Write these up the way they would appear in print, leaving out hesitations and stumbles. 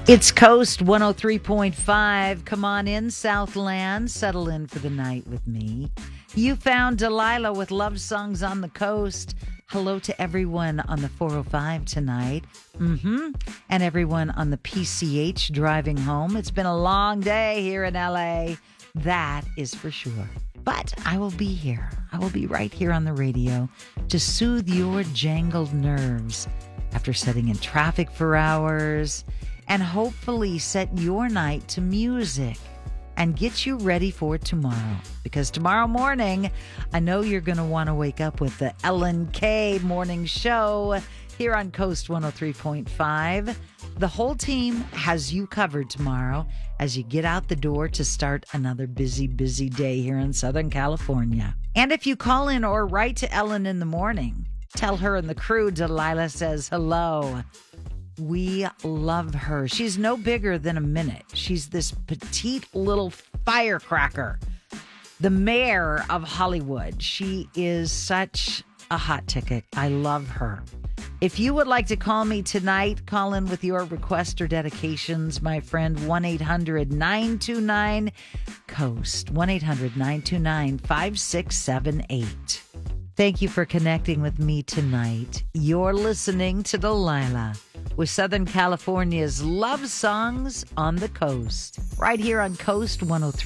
It's Coast 103.5. Come on in, Southland. Settle in for the night with me. You found Delilah with Love Songs on the Coast. Hello to everyone on the 405 tonight. And everyone on the PCH driving home. It's been a long day here in LA. That is for sure. But I will be here. I will be right here on the radio to soothe your jangled nerves after sitting in traffic for hours and hopefully set your night to music and get you ready for tomorrow. Because tomorrow morning, I know you're going to want to wake up with the Ellen K Morning Show here on Coast 103.5. The whole team has you covered tomorrow as you get out the door to start another busy, busy day here in Southern California. And if you call in or write to Ellen in the morning, tell her and the crew Delilah says hello. We love her. She's no bigger than a minute. She's this petite little firecracker. The mayor of Hollywood. She is such a hot ticket. I love her. If you would like to call me tonight, call in with your request or dedications, my friend, 1-800-929-COAST, 1-800-929-5678. Thank you for connecting with me tonight. You're listening to Delilah with Southern California's Love Songs on the Coast, right here on Coast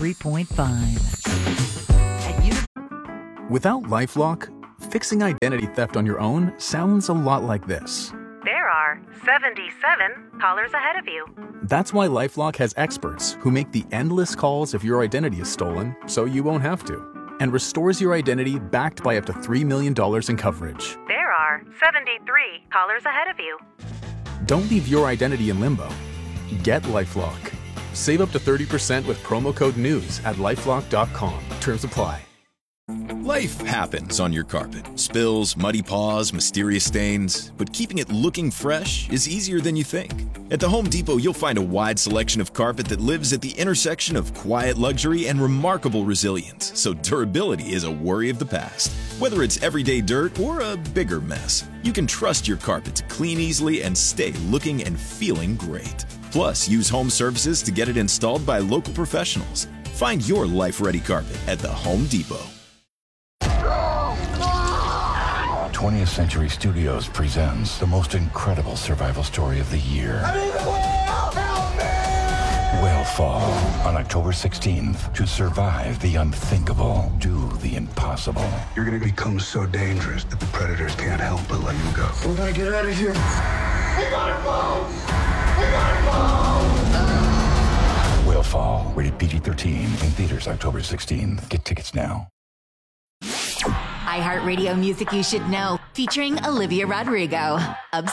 103.5. Without LifeLock, fixing identity theft on your own sounds a lot like this. There are 77 callers ahead of you. That's why LifeLock has experts who make the endless calls if your identity is stolen, so you won't have to, and restores your identity backed by up to $3 million in coverage. There are 73 callers ahead of you. Don't leave your identity in limbo. Get LifeLock. Save up to 30% with promo code NEWS at LifeLock.com. Terms apply. Life happens on your carpet. Spills, muddy paws, mysterious stains. But keeping it looking fresh is easier than you think. At the Home Depot, you'll find a wide selection of carpet that lives at the intersection of quiet luxury and remarkable resilience. So durability is a worry of the past. Whether it's everyday dirt or a bigger mess, you can trust your carpet to clean easily and stay looking and feeling great. Plus, use home services to get it installed by local professionals. Find your life-ready carpet at the Home Depot. 20th Century Studios presents the most incredible survival story of the year. I'm in the whale! Help me! Whalefall on October 16th. To survive the unthinkable, do the impossible. You're gonna become so dangerous that the predators can't help but let you go. We gotta get out of here. We gotta go! We gotta go! Whalefall, rated PG-13, in theaters October 16th. Get tickets now. iHeartRadio music you should know, featuring Olivia Rodrigo. Obsessed.